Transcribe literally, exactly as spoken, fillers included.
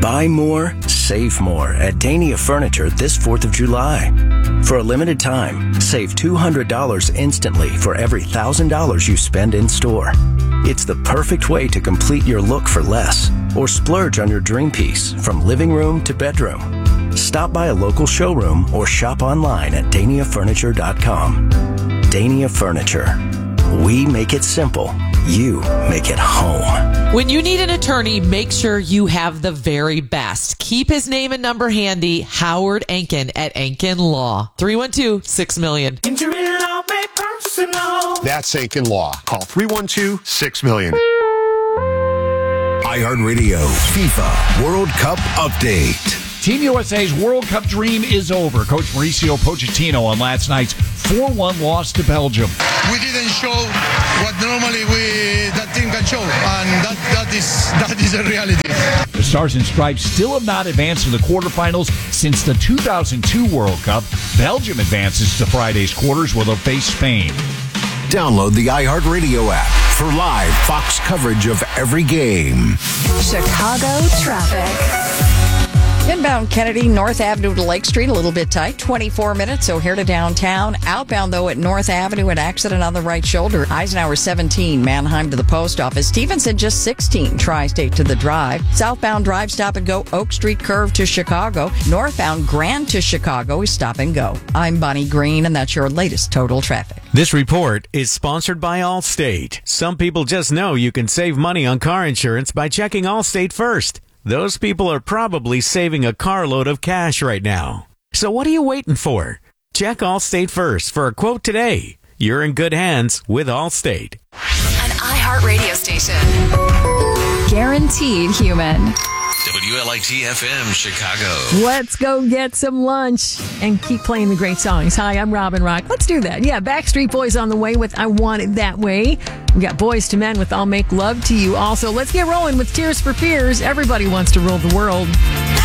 Buy more, save more at Dania Furniture this fourth of July. For a limited time, save two hundred dollars instantly for every one thousand dollars you spend in store. It's the perfect way to complete your look for less or splurge on your dream piece from living room to bedroom. Stop by a local showroom or shop online at dania furniture dot com. Dania Furniture. We make it simple. You make it home. When you need an attorney, make sure you have the very best. Keep his name and number handy. Howard Enkin at Enkin Law. three one two, six million. That's Enkin Law. Call three one two, six million. iHeartRadio FIFA World Cup Update. Team U S A's World Cup dream is over. Coach Mauricio Pochettino on last night's four one loss to Belgium. We didn't show what normally we that team can show, and that, that is that is a reality. The Stars and Stripes still have not advanced to the quarterfinals since the two thousand two World Cup. Belgium advances to Friday's quarters where they'll face Spain. Download the iHeartRadio app for live Fox coverage of every game. Chicago traffic. Inbound Kennedy, North Avenue to Lake Street, a little bit tight. twenty-four minutes, so here to downtown. Outbound, though, at North Avenue, an accident on the right shoulder. Eisenhower seventeen, Manheim to the post office. Stevenson just sixteen, Tri-State to the Drive. Southbound Drive, stop and go. Oak Street curve to Chicago. Northbound Grand to Chicago is stop and go. I'm Bonnie Green, and that's your latest total traffic. This report is sponsored by Allstate. Some people just know you can save money on car insurance by checking Allstate first. Those people are probably saving a carload of cash right now. So what are you waiting for? Check Allstate first for a quote today. You're in good hands with Allstate. An iHeartRadio station. Guaranteed human. W L I T F M Chicago. Let's go get some lunch and keep playing the great songs. Hi, I'm Robin Rock. Let's do that. Yeah, Backstreet Boys on the way with I Want It That Way. We got Boys to Men with I'll Make Love to You. Also, let's get rolling with Tears for Fears. Everybody wants to rule the world.